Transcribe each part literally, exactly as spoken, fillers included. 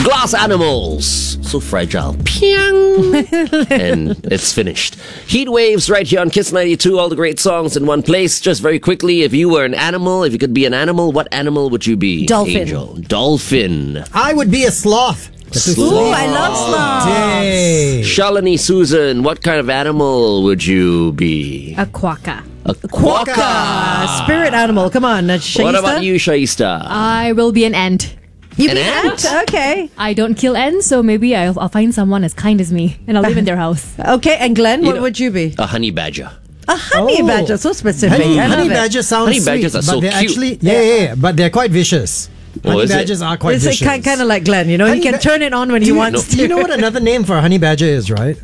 Glass animals. So fragile. Piang! And it's finished. Heat waves right here on Kiss ninety-two. All the great songs in one place. Just very quickly, if you were an animal, if you could be an animal, what animal would you be? Dolphin. Angel. Dolphin. I would be a sloth. Sloth. Ooh, I love sloths. Dang. Shalini Susan, what kind of animal would you be? A quokka. A quokka. Uh, spirit animal. Come on, uh, Shaista. What about you, Shaista? I will be an ant. You An be ant? ant? Okay. I don't kill ants, so maybe I'll, I'll find someone as kind as me, and I'll live in their house. Okay, and Glenn, You what know- would you be? A honey badger. A honey Oh. badger. So specific. Honey, I love honey it. badger sounds Honey sweet, badgers are but so they're cute. actually yeah, yeah, yeah, but they're quite vicious. Oh, honey is it? badgers are quite It's vicious. like, kind of like Glenn, you know, Honey he can ba- turn it on when do he you, wants do to. you know what another name for a honey badger is, right?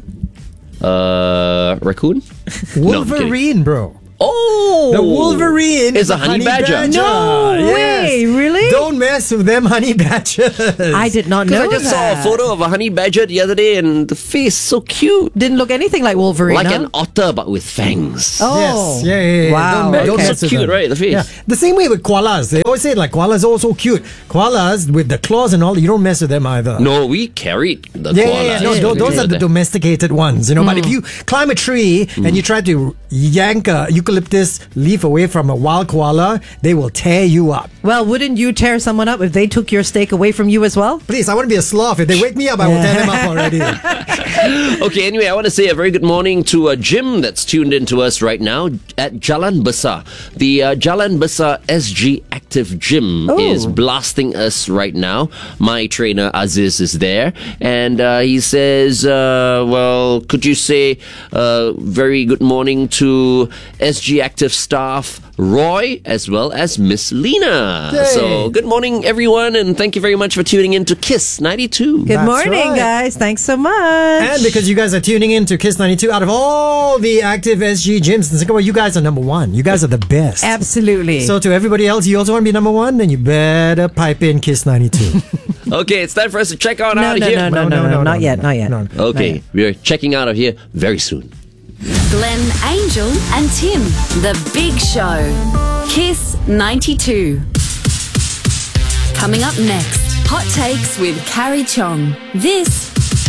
Uh, raccoon? No, I'm kidding. Wolverine, bro. Oh! The Wolverine is a honey badger. No way, really? Don't mess with them honey badgers. I did not know Because I just that. saw a photo of a honey badger the other day, and the face so cute. Didn't look anything like Wolverine. Like huh? an otter, but with fangs. Oh. Yes, yeah, yeah, yeah. Wow. Don't, don't Okay. mess So with cute, them. right? The face. Yeah. The same way with koalas. They always say like koalas are also cute. Koalas with the claws and all, you don't mess with them either. No, we carried the Yeah, koalas. yeah, yeah. No, tho- those are the domesticated ones, you know. But if you climb a tree and you try to yank a eucalyptus leaf away from a wild koala, they will tear you up. Well, wouldn't you tear someone up if they took your steak away from you as well? Please, I want to be a sloth. If they wake me up, I will tear them up already. Okay, anyway, I want to say a very good morning to uh, Jim that's tuned in to us right now at Jalan Besar. The uh, Jalan Besar S G Active Gym Oh. is blasting us right now. My trainer Aziz is there, and uh, he says, uh, well, could you say uh, very good morning to S G Active staff Roy as well as Miss Lena. Yay. So good morning, everyone, and thank you very much for tuning in to Kiss ninety-two. Good That's morning, right. guys. Thanks so much. And because you guys are tuning in to Kiss ninety-two, out of all the active S G gyms in Singapore, you guys are number one. You guys are the best. Absolutely. So to everybody else, you also want to be number one? Then you better pipe in Kiss ninety-two. Okay, it's time for us to check out no, out of no, here. no, no, no, no, not yet, not yet. No. Okay, we're checking out of here very soon. Glenn, Angel, and Tim. The Big Show. Kiss ninety-two. Coming up next, Hot Takes with Carrie Chong. This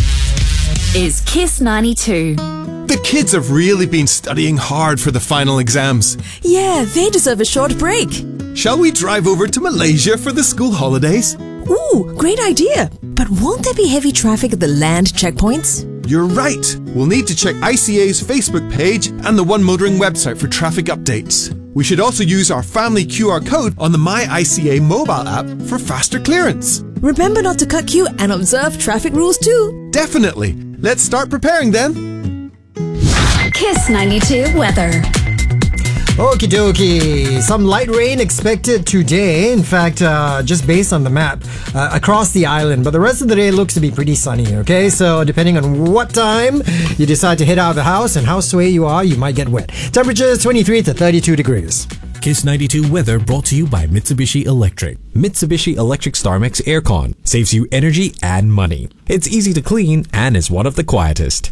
is Kiss ninety-two. The kids have really been studying hard for the final exams. Yeah, they deserve a short break. Shall we drive over to Malaysia for the school holidays? Ooh, great idea. But won't there be heavy traffic at the land checkpoints? You're right. We'll need to check I C A's Facebook page and the One Motoring website for traffic updates. We should also use our family Q R code on the My I C A mobile app for faster clearance. Remember not to cut queue and observe traffic rules too. Definitely. Let's start preparing then. Kiss ninety-two weather. Okie dokie. Some light rain expected today. In fact, uh, just based on the map, uh, across the island. But the rest of the day looks to be pretty sunny, okay? So depending on what time you decide to head out of the house and how sway you are, you might get wet. Temperatures twenty-three to thirty-two degrees. Kiss ninety-two weather brought to you by Mitsubishi Electric. Mitsubishi Electric StarMax Aircon saves you energy and money. It's easy to clean and is one of the quietest.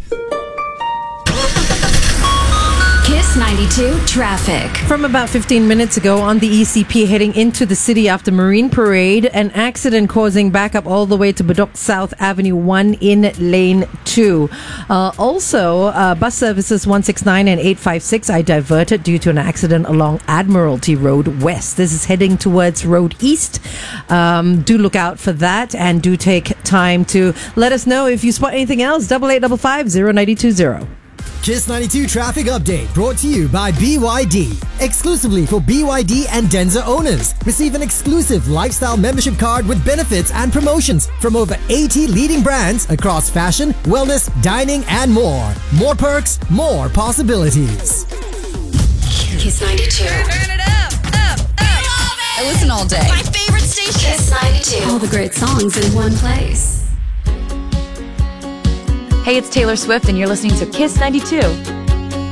Kiss ninety-two traffic. From about fifteen minutes ago on the E C P heading into the city after Marine Parade, an accident causing backup all the way to Bedok South Avenue one in lane two. Uh, also, uh, bus services one sixty-nine and eight fifty-six are diverted due to an accident along Admiralty Road West. This is heading towards Road East. Um, do look out for that and do take time to let us know if you spot anything else. Double eight double five zero nine two zero. Kiss ninety-two traffic update brought to you by B Y D. Exclusively for B Y D and Denza owners. Receive an exclusive lifestyle membership card with benefits and promotions from over eighty leading brands across fashion, wellness, dining, and more. More perks, more possibilities. Kiss ninety-two. Turn it up, up, up. I listen all day. My favorite station. Kiss ninety-two. All the great songs in one place. Hey, it's Taylor Swift, and you're listening to Kiss ninety-two.